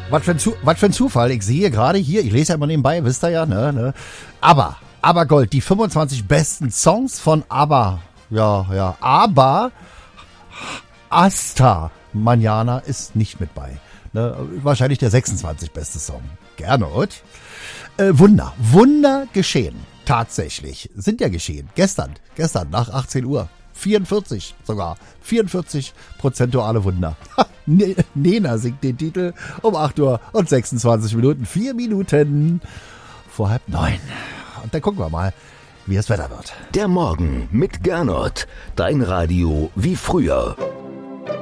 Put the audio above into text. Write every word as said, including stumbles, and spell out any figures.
Was für, ein Zu- was für ein Zufall. Ich sehe gerade hier, ich lese ja immer nebenbei, wisst ihr ja, ne, ne. Aber, aber Gold, die fünfundzwanzig besten Songs von ABBA. Ja, ja, aber Hasta Mañana ist nicht mit bei. Ne, wahrscheinlich der sechsundzwanzig beste Song. Gernot. Äh, Wunder, Wunder geschehen. Tatsächlich. Sind ja geschehen. Gestern, gestern nach achtzehn Uhr. vierundvierzig sogar. vierundvierzig prozentuale Wunder. Nena singt den Titel um acht Uhr und sechsundzwanzig Minuten. Vier Minuten vor halb neun. Und dann gucken wir mal, wie das Wetter wird. Der Morgen mit Gernot. Dein Radio wie früher.